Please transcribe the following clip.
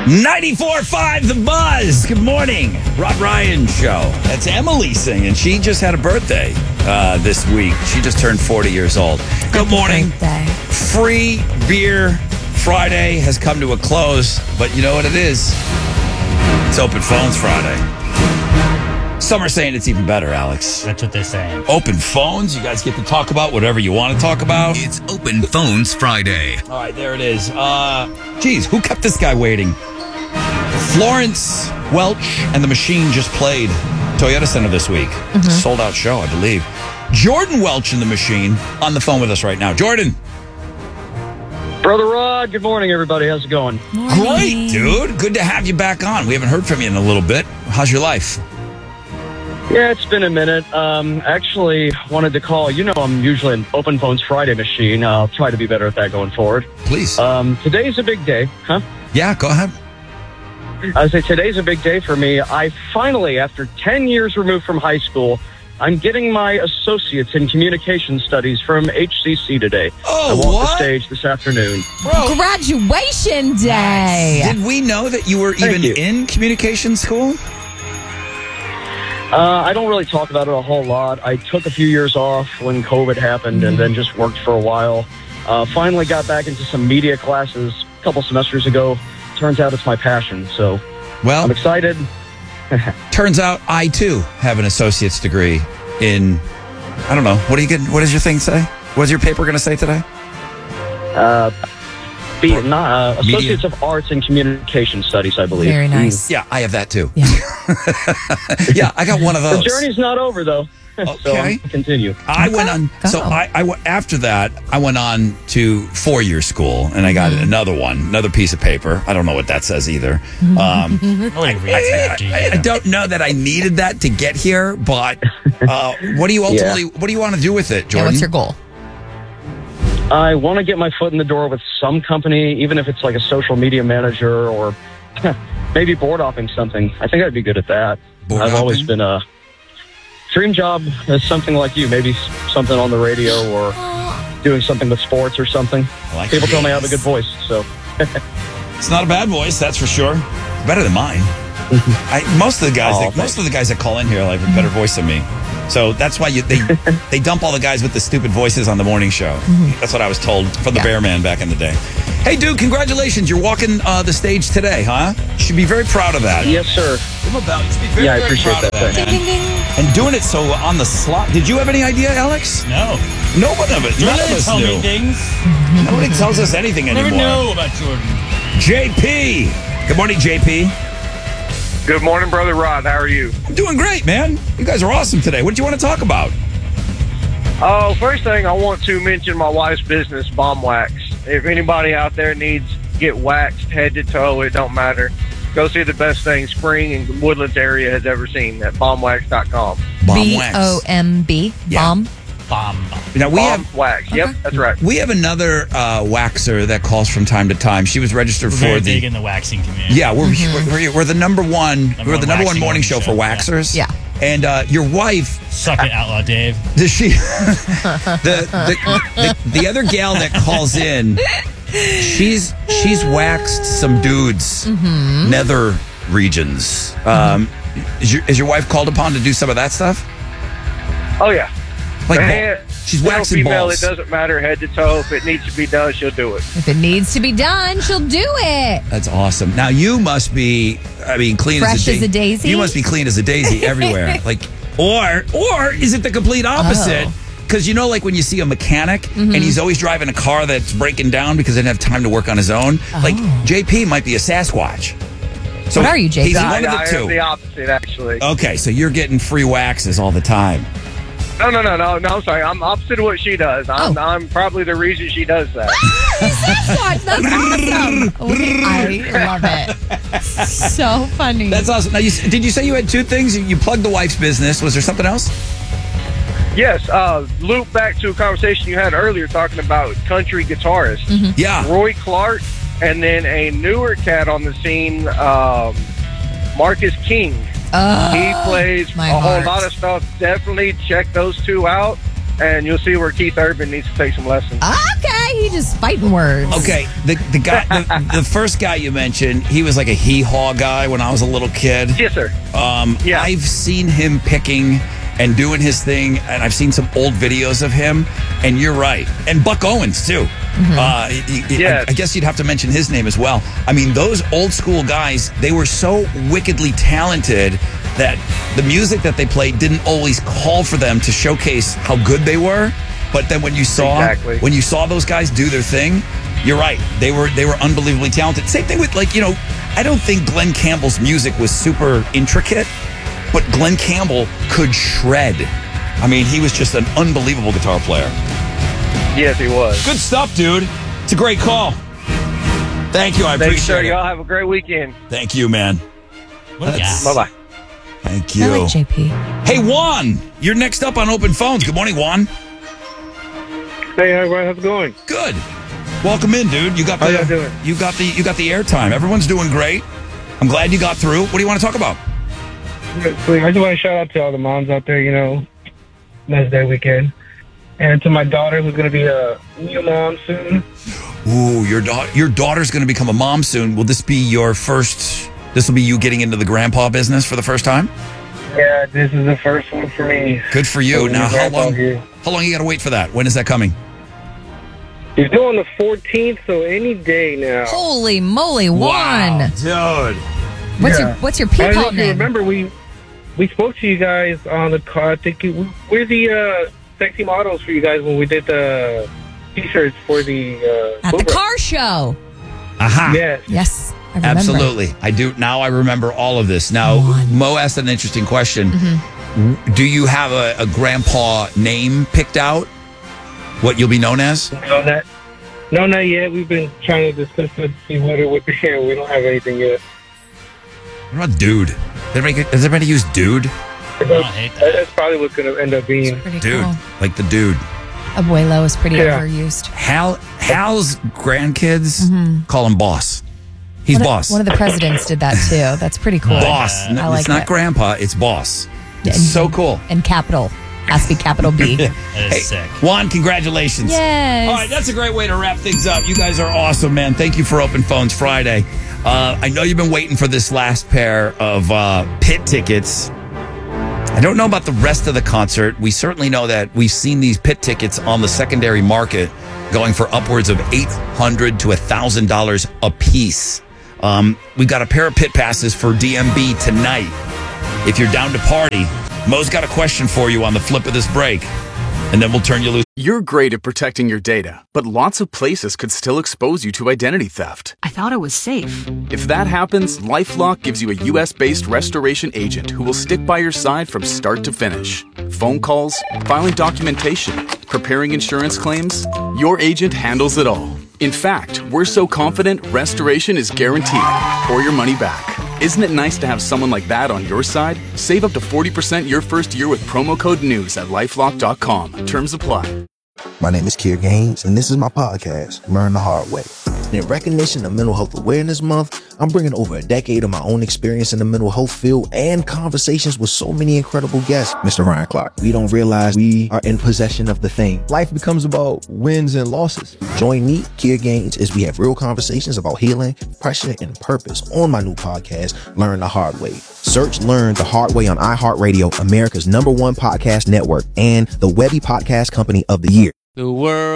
94.5 The Buzz. Good morning. Rob Ryan Show. That's Emily singing. She just had a birthday this week. She just turned 40 years old. Good morning. Birthday. Free Beer Friday has come to a close, but you know what it is? It's Open Phones Friday. Some are saying it's even better, Alex. That's what they're saying. Open phones. You guys get to talk about whatever you want to talk about. It's Open Phones Friday. All right, there it is. Geez, who kept this guy waiting? Florence Welch and the Machine just played Toyota Center this week. Sold out show, I believe. Jordan Welch and the Machine on the phone with us right now. Jordan. Brother Rod, good morning, everybody. How's it going? Morning. Great, dude. Good to have you back on. We haven't heard from you in a little bit. How's your life? Yeah, it's been a minute. Actually, wanted to call. You know, I'm usually an Open Phones Friday machine. I'll try to be better at that going forward. Please. Today's a big day, huh? Yeah, go ahead. I say today's a big day for me. I finally, after 10 years removed from high school, I'm getting my associates in communication studies from HCC today. Oh, I walked what? the stage this afternoon. Bro, Graduation day. did we know that you were Thank even you. in communication school? I don't really talk about it a whole lot. I took a few years off when COVID happened and then just worked for a while. Finally got back into some media classes a couple semesters ago. Turns out it's my passion, so Well, I'm excited. turns out I, too, have an associate's degree in, I don't know, what does your thing say? What's your paper going to say today? Associates of Arts and Communication Studies, I believe. Very nice. Yeah, I have that, too. Yeah. Yeah, I got one of those. The journey's not over, though. So Okay. I'll continue. I went on. Go. So after that, I went on to 4-year school, and I got another piece of paper. I don't know what that says either. Nobody reads that after you I get them. don't know that I needed that to get here, but what do you ultimately? What do you want to do with it, Yeah, Jordan? what's your goal? I want to get my foot in the door with some company, even if it's like a social media manager or maybe board hopping something. I think I'd be good at that. Board I've always hopping? been a dream job as something like you, maybe something on the radio or doing something with sports or something. I like People it. tell me I have a good voice, so It's not a bad voice, that's for sure. Better than mine. Most of the guys that call in here have a better voice than me. So that's why they dump all the guys with the stupid voices on the morning show. That's what I was told from the Bear Man back in the day. Hey, dude, congratulations. You're walking the stage today, huh? You should be very proud of that. yes, sir. Give him a bell. You should be very, Yeah, I very appreciate proud of that. man. Ding, ding, ding. And doing it so on the slot. Did you have any idea, Alex? No. No one of it. None of Jordan us tell me knew. things. Nobody tells us anything Never anymore. know about Jordan. JP. Good morning, JP. Good morning, Brother Rod. How are you? I'm doing great, man. You guys are awesome today. What did you want to talk about? Oh, first thing, I want to mention my wife's business, Bomb Wax. If anybody out there needs to get waxed head to toe, it don't matter. Go see the best thing Spring and Woodlands area has ever seen at bombwax.com. Bomb wax. BOMB. Yeah. Bomb. Bomb. Now we Bomb have Wax. Yep, that's right. we have another waxer that calls from time to time. She was registered We're for very the big in the waxing community. yeah. We're the number one. We're the number one waxing morning show for waxers. Yeah. And your wife, Suck it, Outlaw Dave. does she? the other gal that calls in, she's waxed some dudes nether regions. Is your wife called upon to do some of that stuff? Oh, yeah. Like Man, she's male, waxing female, balls. it doesn't matter head to toe. If it needs to be done, she'll do it. If it needs to be done, she'll do it. That's awesome. Now you must be, clean Fresh as a daisy? You must be clean as a daisy everywhere. Or is it the complete opposite? Oh. Because like when you see a mechanic and he's always driving a car that's breaking down because he didn't have time to work on his own. Like JP might be a Sasquatch. So What are you, JP? He's I one of the am two. the opposite, actually. Okay, so you're getting free waxes all the time. No, I'm sorry. I'm opposite of what she does. I'm probably the reason she does that. Sasquatch, that's awesome. I love it. So funny. That's awesome. Now, did you say you had two things? You plugged the wife's business. Was there something else? Yes, loop back to a conversation you had earlier talking about country guitarists. Yeah. Roy Clark, and then a newer cat on the scene, Marcus King. He plays my a whole heart. lot of stuff. Definitely check those two out, and you'll see where Keith Urban needs to take some lessons. Okay. He just fighting words. Okay, the guy, the first guy you mentioned, he was like a hee-haw guy when I was a little kid. Yes, sir. Yeah. I've seen him picking and doing his thing, and I've seen some old videos of him, and you're right. And Buck Owens, too. Yes. I guess you'd have to mention his name as well. I mean, those old school guys, they were so wickedly talented that the music that they played didn't always call for them to showcase how good they were. But then when you saw those guys do their thing, you're right. They were unbelievably talented. Same thing with, like, I don't think Glenn Campbell's music was super intricate, but Glenn Campbell could shred. I mean, he was just an unbelievable guitar player. Yes, he was. Good stuff, dude. It's a great call. Thank you. I Thanks, sir. appreciate it. Y'all have a great weekend. Thank you, man. What a guy. Bye-bye. Thank you. I like JP. Hey, Juan, you're next up on Open Phones. Good morning, Juan. Hey, everyone, how's it going? Good. Welcome in, dude. You got How y'all doing? you got the airtime. Everyone's doing great. I'm glad you got through. What do you want to talk about? I just want to shout out to all the moms out there, Mother's Day weekend. And to my daughter, who's going to be a new mom soon. Ooh, your daughter's going to become a mom soon. Will this be your first? This will be you getting into the grandpa business for the first time? Yeah, this is the first one for me. Good for you. Now, how long? Here. How long you got to wait for that? When is that coming? He's doing the 14th, so any day now. Holy moly, Juan. Dude. What's your I don't know peacock if you name? remember, we spoke to you guys on the car. I think we're the sexy models for you guys when we did the T-shirts for the At the Uber. car show. Aha. Yes. Yes, I remember. Absolutely. I do. Now I remember all of this. Now, Mo asked an interesting question. Do you have a grandpa name picked out? What you'll be known as? No, not yet. We've been trying to discuss it, see what it would be. We don't have anything yet. What about Dude? Does everybody use Dude? I don't hate that. That's probably what's going to end up being. Pretty Dude. cool. Like the Dude. Abuelo is pretty Yeah. overused. Hal's grandkids call him Boss. He's Boss. One of the presidents did that too. That's pretty cool. Boss. I like It's not it. Grandpa, it's Boss. Yeah, It's so cool. And capital. Has to be capital B. That is sick. Juan, congratulations. Yes. All right, that's a great way to wrap things up. You guys are awesome, man. Thank you for Open Phones Friday. I know you've been waiting for this last pair of pit tickets. I don't know about the rest of the concert. We certainly know that we've seen these pit tickets on the secondary market going for upwards of $800 to $1,000 a piece. We've got a pair of pit passes for DMB tonight. If you're down to party, Mo's got a question for you on the flip of this break, and then we'll turn you loose. You're great at protecting your data, but lots of places could still expose you to identity theft. I thought it was safe. If that happens, LifeLock gives you a US-based restoration agent who will stick by your side from start to finish. Phone calls, filing documentation, preparing insurance claims, your agent handles it all. In fact, we're so confident restoration is guaranteed or your money back. Isn't it nice to have someone like that on your side? Save up to 40% your first year with promo code NEWS at LifeLock.com. Terms apply. My name is Kier Gaines, and this is my podcast, Learn the Hard Way. In recognition of Mental Health Awareness Month, I'm bringing over a decade of my own experience in the mental health field and conversations with so many incredible guests. Mr. Ryan Clark, we don't realize we are in possession of the thing. Life becomes about wins and losses. Join me, Kier Gaines, as we have real conversations about healing, pressure, and purpose on my new podcast, Learn the Hard Way. Search Learn the Hard Way on iHeartRadio, America's #1 podcast network, and the Webby Podcast Company of the Year. The world